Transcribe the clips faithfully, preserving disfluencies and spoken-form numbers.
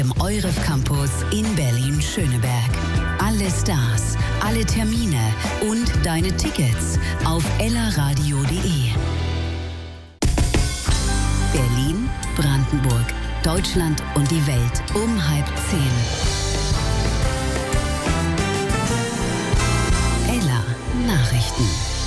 Im Euref Campus in Berlin-Schöneberg. Alle Stars, alle Termine und deine Tickets auf ellaradio punkt de. Berlin, Brandenburg, Deutschland und die Welt um halb zehn. Ella Nachrichten.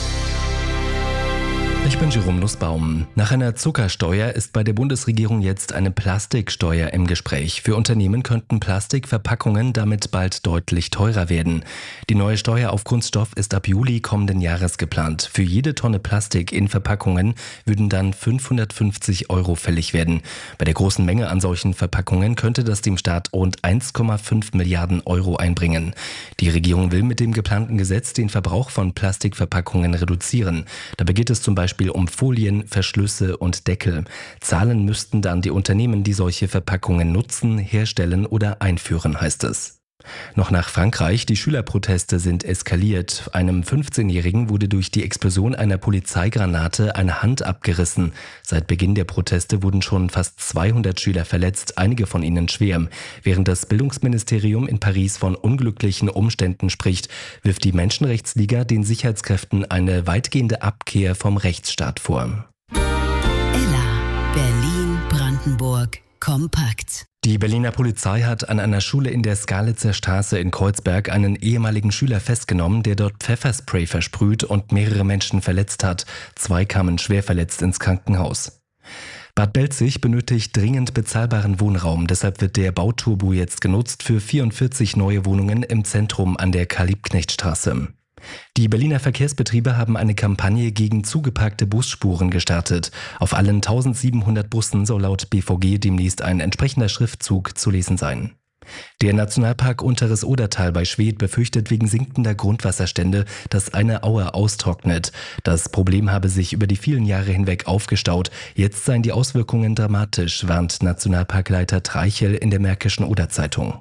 Ich bin Jerome Nussbaum. Nach einer Zuckersteuer ist bei der Bundesregierung jetzt eine Plastiksteuer im Gespräch. Für Unternehmen könnten Plastikverpackungen damit bald deutlich teurer werden. Die neue Steuer auf Kunststoff ist ab Juli kommenden Jahres geplant. Für jede Tonne Plastik in Verpackungen würden dann fünfhundertfünfzig Euro fällig werden. Bei der großen Menge an solchen Verpackungen könnte das dem Staat rund eins Komma fünf Milliarden Euro einbringen. Die Regierung will mit dem geplanten Gesetz den Verbrauch von Plastikverpackungen reduzieren. Dabei geht es zum Beispiel um Folien, Verschlüsse und Deckel. Zahlen müssten dann die Unternehmen, die solche Verpackungen nutzen, herstellen oder einführen, heißt es. Noch nach Frankreich. Die Schülerproteste sind eskaliert. Einem fünfzehnjährigen wurde durch die Explosion einer Polizeigranate eine Hand abgerissen. Seit Beginn der Proteste wurden schon fast zweihundert Schüler verletzt, einige von ihnen schwer. Während das Bildungsministerium in Paris von unglücklichen Umständen spricht, wirft die Menschenrechtsliga den Sicherheitskräften eine weitgehende Abkehr vom Rechtsstaat vor. Ella, Berlin, Brandenburg, kompakt. Die Berliner Polizei hat an einer Schule in der Skalitzer Straße in Kreuzberg einen ehemaligen Schüler festgenommen, der dort Pfefferspray versprüht und mehrere Menschen verletzt hat. Zwei kamen schwer verletzt ins Krankenhaus. Bad Belzig benötigt dringend bezahlbaren Wohnraum. Deshalb wird der Bauturbo jetzt genutzt für vierundvierzig neue Wohnungen im Zentrum an der Karl-Liebknecht-Straße. Die Berliner Verkehrsbetriebe haben eine Kampagne gegen zugeparkte Busspuren gestartet. Auf allen eintausendsiebenhundert Bussen soll laut B V G demnächst ein entsprechender Schriftzug zu lesen sein. Der Nationalpark Unteres Odertal bei Schwedt befürchtet wegen sinkender Grundwasserstände, dass eine Aue austrocknet. Das Problem habe sich über die vielen Jahre hinweg aufgestaut. Jetzt seien die Auswirkungen dramatisch, warnt Nationalparkleiter Treichel in der Märkischen Oder-Zeitung.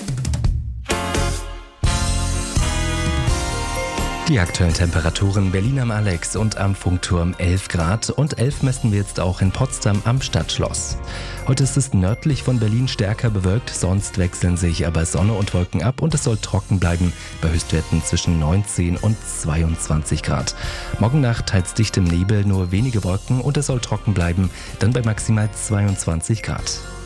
Die aktuellen Temperaturen: Berlin am Alex und am Funkturm elf Grad und elf messen wir jetzt auch in Potsdam am Stadtschloss. Heute ist es nördlich von Berlin stärker bewölkt, sonst wechseln sich aber Sonne und Wolken ab und es soll trocken bleiben bei Höchstwerten zwischen neunzehn und zweiundzwanzig Grad. Morgen Nacht teils dichtem Nebel, nur wenige Wolken und es soll trocken bleiben, dann bei maximal zweiundzwanzig Grad.